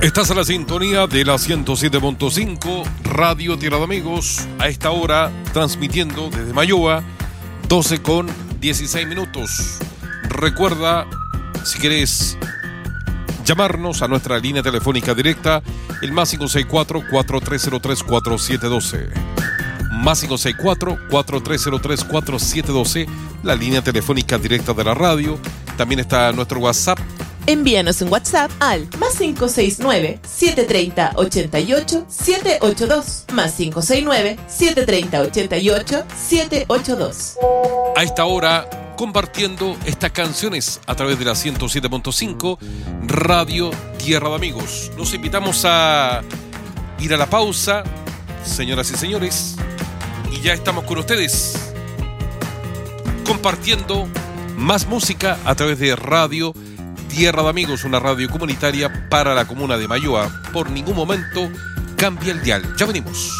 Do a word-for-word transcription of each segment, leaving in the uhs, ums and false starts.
Estás en la sintonía de la ciento siete punto cinco Radio Tierra de Amigos. A esta hora transmitiendo desde Mayoa, doce con dieciséis minutos. Recuerda, si querés llamarnos a nuestra línea telefónica directa, el más cinco seis cuatro, cuatro tres cero tres, cuatro siete uno dos. Más cinco seis cuatro, cuatro tres cero tres, cuatro siete uno dos, la línea telefónica directa de la radio. También está nuestro WhatsApp. Envíanos un WhatsApp al más cinco seis nueve, siete tres cero, ocho ocho, siete ocho dos, más cinco seis nueve, siete tres cero, ocho ocho, siete ocho dos. A esta hora, compartiendo estas canciones a través de la ciento siete punto cinco Radio Tierra de Amigos. Los invitamos a ir a la pausa, señoras y señores, y ya estamos con ustedes compartiendo más música a través de Radio Tierra de Amigos, una radio comunitaria para la comuna de Mayoa. Por ningún momento cambia el dial. Ya venimos.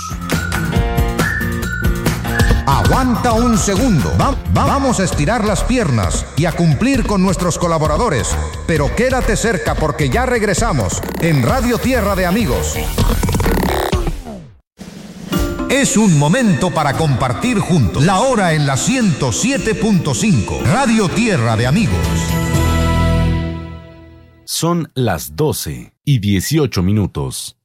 Aguanta un segundo. Va- va- vamos a estirar las piernas y a cumplir con nuestros colaboradores. Pero quédate cerca porque ya regresamos en Radio Tierra de Amigos. Es un momento para compartir juntos. La hora en la ciento siete punto cinco Radio Tierra de Amigos. Son las doce y dieciocho minutos.